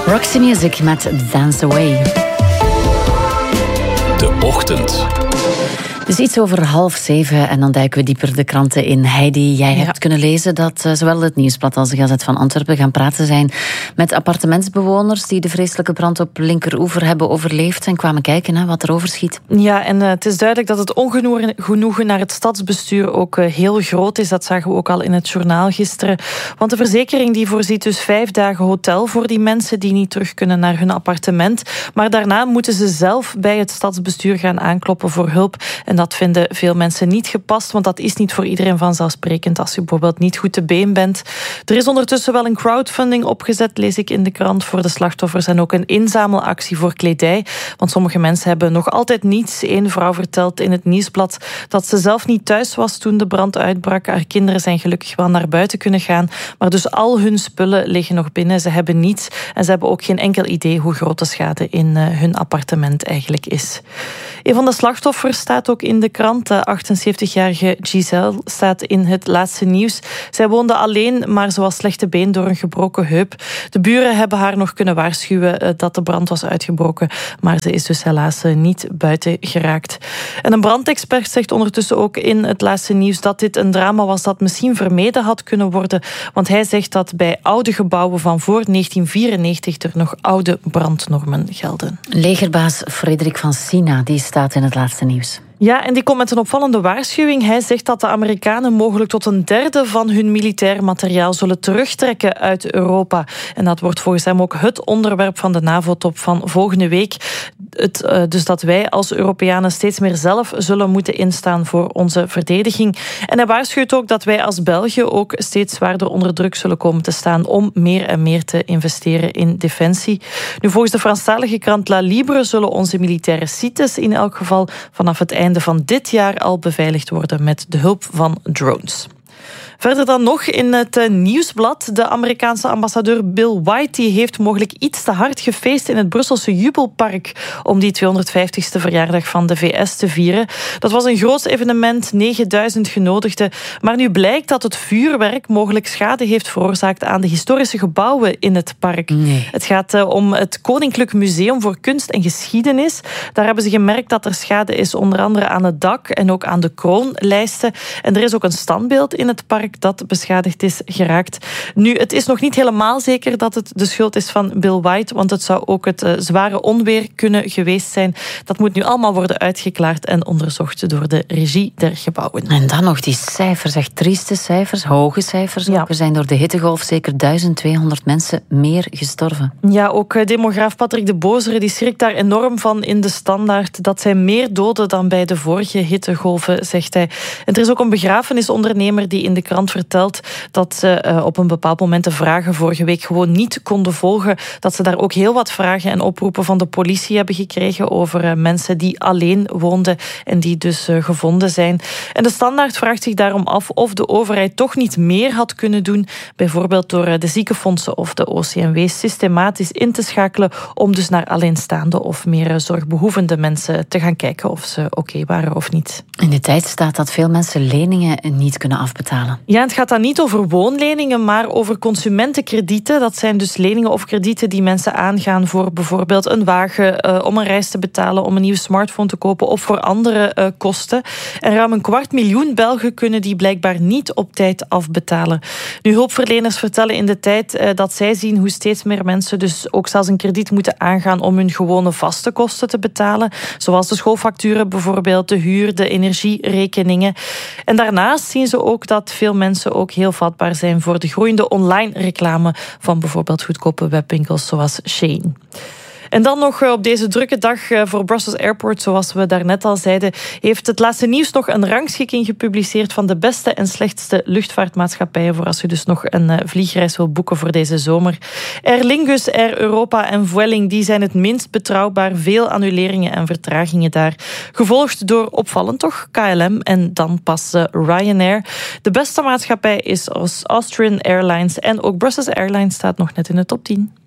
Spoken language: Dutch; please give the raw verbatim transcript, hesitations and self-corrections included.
Roxy Music met Dance Away. De Ochtend. Dus iets over half zeven en dan duiken we dieper de kranten in. Heidi, jij Ja. hebt kunnen lezen dat uh, zowel het Nieuwsblad als de Gazet van Antwerpen gaan praten zijn met appartementsbewoners die de vreselijke brand op Linkeroever hebben overleefd en kwamen kijken hè, wat er overschiet. Ja, en uh, het is duidelijk dat het ongenoegen naar het stadsbestuur ook uh, heel groot is. Dat zagen we ook al in het journaal gisteren. Want de verzekering die voorziet dus vijf dagen hotel voor die mensen die niet terug kunnen naar hun appartement. Maar daarna moeten ze zelf bij het stadsbestuur gaan aankloppen voor hulp. En dat vinden veel mensen niet gepast, want dat is niet voor iedereen vanzelfsprekend als je bijvoorbeeld niet goed te been bent. Er is ondertussen wel een crowdfunding opgezet, lees ik in de krant, voor de slachtoffers en ook een inzamelactie voor kledij. Want sommige mensen hebben nog altijd niets. Eén vrouw vertelt in het Nieuwsblad dat ze zelf niet thuis was toen de brand uitbrak. Haar kinderen zijn gelukkig wel naar buiten kunnen gaan, maar dus al hun spullen liggen nog binnen. Ze hebben niets en ze hebben ook geen enkel idee hoe groot de schade in uh, hun appartement eigenlijk is. Een van de slachtoffers staat ook in de krant. De achtenzeventigjarige Giselle staat in het laatste nieuws. Zij woonde alleen, maar ze was slechte been door een gebroken heup. De buren hebben haar nog kunnen waarschuwen dat de brand was uitgebroken, maar ze is dus helaas niet buiten geraakt. En een brandexpert zegt ondertussen ook in het laatste nieuws dat dit een drama was dat misschien vermeden had kunnen worden, want hij zegt dat bij oude gebouwen van voor negentien vierennegentig er nog oude brandnormen gelden. Legerbaas Frederik van Sina, die staat in het laatste nieuws. Ja, en die komt met een opvallende waarschuwing. Hij zegt dat de Amerikanen mogelijk tot een derde van hun militair materiaal zullen terugtrekken uit Europa. En dat wordt volgens hem ook het onderwerp van de NAVO-top van volgende week. Het, uh, dus dat wij als Europeanen steeds meer zelf zullen moeten instaan voor onze verdediging. En hij waarschuwt ook dat wij als België ook steeds zwaarder onder druk zullen komen te staan om meer en meer te investeren in defensie. Nu, volgens de Franstalige krant La Libre zullen onze militaire sites in elk geval vanaf het einde van dit jaar al beveiligd worden met de hulp van drones. Verder dan nog in het uh, Nieuwsblad. De Amerikaanse ambassadeur Bill White die heeft mogelijk iets te hard gefeest in het Brusselse Jubelpark om die tweehonderdvijftigste verjaardag van de V S te vieren. Dat was een groot evenement, negenduizend genodigden. Maar nu blijkt dat het vuurwerk mogelijk schade heeft veroorzaakt aan de historische gebouwen in het park. Nee. Het gaat uh, om het Koninklijk Museum voor Kunst en Geschiedenis. Daar hebben ze gemerkt dat er schade is onder andere aan het dak en ook aan de kroonlijsten. En er is ook een standbeeld in het park dat beschadigd is geraakt. Nu, het is nog niet helemaal zeker dat het de schuld is van Bill White, want het zou ook het uh, zware onweer kunnen geweest zijn. Dat moet nu allemaal worden uitgeklaard en onderzocht door de regie der gebouwen. En dan nog die cijfers, echt trieste cijfers, hoge cijfers. Ja. Er zijn door de hittegolf zeker duizend tweehonderd mensen meer gestorven. Ja, ook uh, demograaf Patrick de Bozere die schrikt daar enorm van in de Standaard. Dat zijn meer doden dan bij de vorige hittegolven, zegt hij. En er is ook een begrafenisondernemer die in de krant vertelt dat ze uh, op een bepaald moment de vragen vorige week gewoon niet konden volgen. Dat ze daar ook heel wat vragen en oproepen van de politie hebben gekregen over uh, mensen die alleen woonden en die dus uh, gevonden zijn. En de Standaard vraagt zich daarom af of de overheid toch niet meer had kunnen doen, bijvoorbeeld door uh, de ziekenfondsen of de O C M W systematisch in te schakelen om dus naar alleenstaande of meer uh, zorgbehoevende mensen te gaan kijken of ze oké okay waren of niet. In de tijd staat dat veel mensen leningen niet kunnen afbetalen. Ja, het gaat dan niet over woonleningen, maar over consumentenkredieten. Dat zijn dus leningen of kredieten die mensen aangaan voor bijvoorbeeld een wagen, uh, om een reis te betalen, om een nieuwe smartphone te kopen of voor andere uh, kosten. En ruim een kwart miljoen Belgen kunnen die blijkbaar niet op tijd afbetalen. Nu, hulpverleners vertellen in de tijd uh, dat zij zien hoe steeds meer mensen dus ook zelfs een krediet moeten aangaan om hun gewone vaste kosten te betalen. Zoals de schoolfacturen bijvoorbeeld, de huur, de energierekeningen. En daarnaast zien ze ook dat veel mensen ook heel vatbaar zijn voor de groeiende online reclame van bijvoorbeeld goedkope webwinkels zoals Shein. En dan nog op deze drukke dag voor Brussels Airport, zoals we daarnet al zeiden, heeft het laatste nieuws nog een rangschikking gepubliceerd van de beste en slechtste luchtvaartmaatschappijen voor als u dus nog een vliegreis wil boeken voor deze zomer. Aer Lingus, Air Europa en Vueling die zijn het minst betrouwbaar. Veel annuleringen en vertragingen daar. Gevolgd door, opvallend toch, K L M en dan pas Ryanair. De beste maatschappij is Austrian Airlines en ook Brussels Airlines staat nog net in de top tien.